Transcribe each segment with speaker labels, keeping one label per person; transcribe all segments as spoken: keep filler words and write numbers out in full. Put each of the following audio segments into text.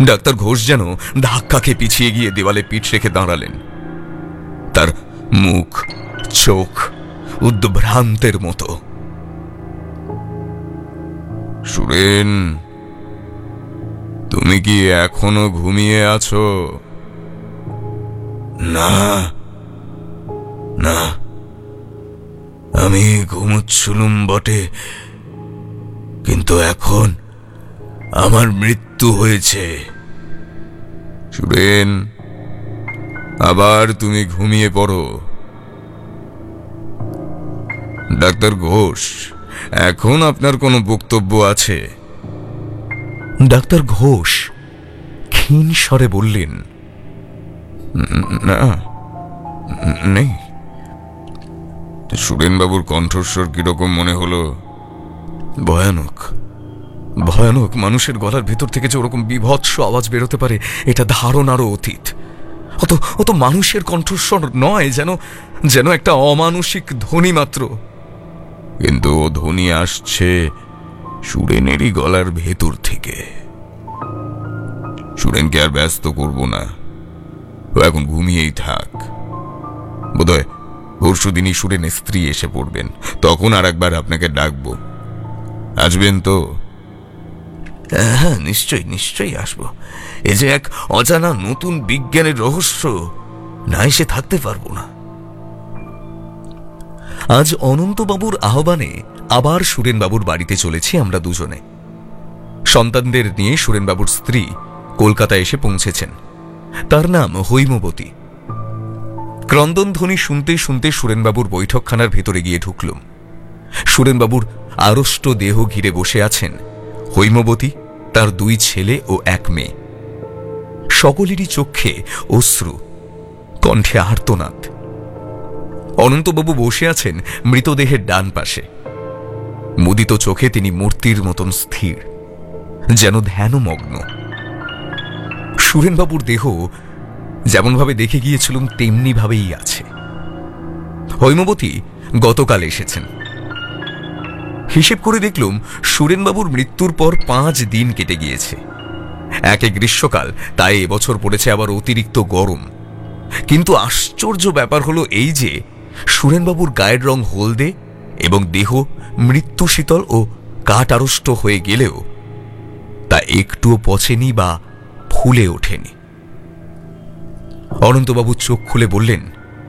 Speaker 1: Doctor Ghosh যেন ধাক্কাকে পিছিয়ে গিয়ে দেওয়ালে পিঠ রেখে দাঁড়ালেন। তার মুখ চোখ উদ্ভ্রান্তের মতো। সুরেন, তুমি কি এখনো ঘুমিয়ে আছো? না না, আমি ঘুমোচ্ছিলুম বটে, কিন্তু এখন আমার মৃত্যু হয়েছে। সুরেন, আবার তুমি ঘুমিয়ে পড়ো। ডাক্তার ঘোষ, এখন আপনার কোনো বক্তব্য আছে? ডাক্তার ঘোষ ক্ষীণ স্বরে বললেন, না, নেই। সুরেনবাবুর কণ্ঠস্বর কিরকম মনে হলো? ভয়ানক, ভয়ানক। মানুষের গলার ভেতর থেকে যে ওরকম বিভৎস আওয়াজ বেরোতে পারে, এটা ধারণারও অতীত। অত অত মানুষের কণ্ঠস্বর নয়, যেন যেন একটা অমানুষিক ধ্বনি মাত্র। কিন্তু ও ধ্বনি আসছে সুরেনেরই গলার ভেতর থেকে। সুরেনকে আর ব্যস্ত করব না, ও এখন ঘুমিয়েই থাক। বোধহয় পরশু দিনই সুরেনের স্ত্রী এসে পড়বেন, তখন আর একবার আপনাকে ডাকবো। আসবেন তো? হ্যাঁ, নিশ্চয়ই নিশ্চয়ই আসবো। এ যে এক অজানা নতুন বিজ্ঞানের রহস্য, না এসে থাকতে পারবো না। আজ অনন্তবাবুর আহ্বানে আবার সুরেনবাবুর বাড়িতে চলেছি আমরা দুজনে। সন্তানদের নিয়ে সুরেনবাবুর স্ত্রী কলকাতায় এসে পৌঁছেছেন। তার নাম হৈমবতী। ক্রন্দনধ্বনি শুনতে শুনতে সুরেনবাবুর বৈঠকখানার ভেতরে গিয়ে ঢুকলুম। সুরেনবাবুর আড়ষ্ট দেহ ঘিরে বসে আছেন হৈমবতী, তার দুই ছেলে ও এক মেয়ে। সকলেরই চক্ষে অশ্রু, কণ্ঠে আর্তনাদ। অনন্তবাবু বসে আছেন মৃতদেহের ডান পাশে। মুদিত চোখে তিনি মূর্তির মতন স্থির, যেন ধ্যানমগ্ন। সুরেনবাবুর দেহ যেমনভাবে দেখে গিয়েছিলাম তেমনি ভাবেই আছে। হৈমবতী গতকাল এসেছেন। হিসেব করে দেখলুম সুরেনবাবুর মৃত্যুর পর পাঁচ দিন কেটে গিয়েছে। একে গ্রীষ্মকাল, তাই এবছর পড়েছে আবার অতিরিক্ত গরম। কিন্তু আশ্চর্য ব্যাপার হলো এই যে সুরেনবাবুর গায়ের রং হলদে এবং দেহ মৃত্যু শীতল ও কাঠ আড়ষ্ট হয়ে গেলেও তা একটুও পচেনি বা ফুলে ওঠেনি। অনন্তবাবু চোখ খুলে বললেন,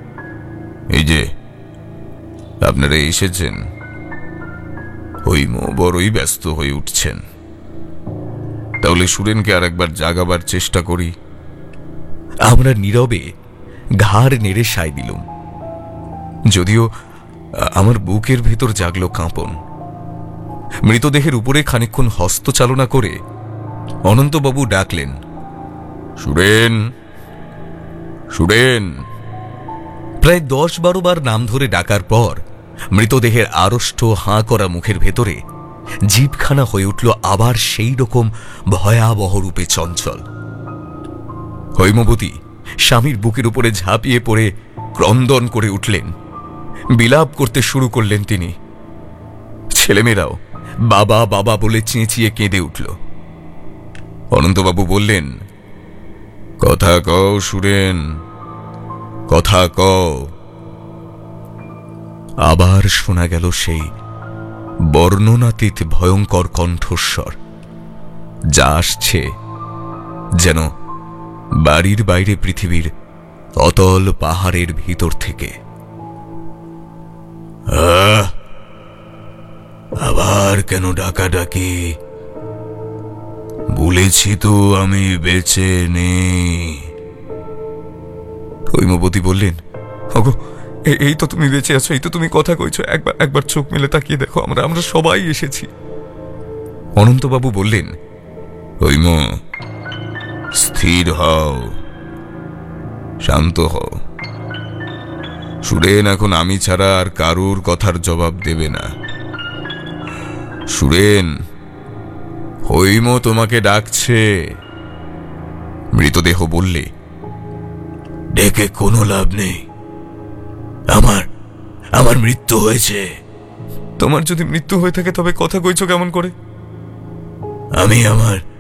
Speaker 1: এই যে আপনারা এসেছেন, হৈম বড়ই ব্যস্ত হয়ে উঠছেন। তাহলে সুরেনকে আর একবার জাগাবার চেষ্টা করি। আমরা নীরবে ঘাড় নেড়ে সায় দিলুম। যদিও আমার বুকের ভেতর জাগল কাঁপন। মৃতদেহের উপরে খানিকক্ষণ হস্তচালনা করে অনন্তবাবু ডাকলেন, সুরেন, সুরেন। প্রায় দশ বারো বার নাম ধরে ডাকার পর মৃতদেহের আড়ষ্ট হাঁ করা মুখের ভেতরে জিভখানা হয়ে উঠল আবার সেই রকম ভয়াবহ রূপে চঞ্চল। হৈমবতী স্বামীর বুকের উপরে ঝাঁপিয়ে পড়ে ক্রন্দন করে উঠলেন। বিলাপ করতে শুরু করলেন তিনি। ছেলেমেয়েরাও বাবা বাবা বলে চেঁচিয়ে কেঁদে উঠল। অনন্তবাবু বললেন, কথা কও সুরেন, কথা কও। আবার শোনা গেল সেই বর্ণনাতীত ভয়ঙ্কর কণ্ঠস্বর, যা আসছে যেন বাড়ির বাইরে পৃথিবীর অতল পাহাড়ের ভিতর থেকে। আবার কেন ডাকাডাকি? বলেছি তো আমি বেঁচে নেই। হৈমবতী বললেন, ওগো, এই তো তুমি বেঁচে আছো, এই তো তুমি কথা কইছো। একবার একবার চোখ মেলে তাকিয়ে দেখো, আমরা আমরা সবাই এসেছি। অনন্তবাবু বললেন, হৈম, স্থির হও, শান্ত হও। সুরেন এখন আমি ছাড়া আর কারুর কথার জবাব দেবে না। সুরেন, হৈম তোমাকে ডাকছে। মৃতদেহ বললে, ডেকে কোনো লাভ নেই, আমার আমার মৃত্যু হয়েছে। তোমার যদি মৃত্যু হয়ে থাকে তবে কথা কইছো কেমন করে? আমি আমার